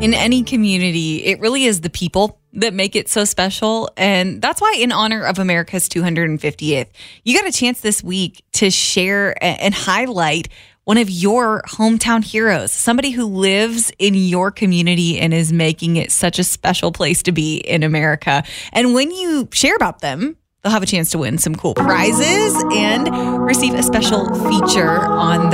in any community, it really is the people that make it so special. And that's why, in honor of America's 250th, you got a chance this week to share and highlight one of your hometown heroes, somebody who lives in your community and is making it such a special place to be in America. And when you share about them, they'll have a chance to win some cool prizes and receive a special feature on the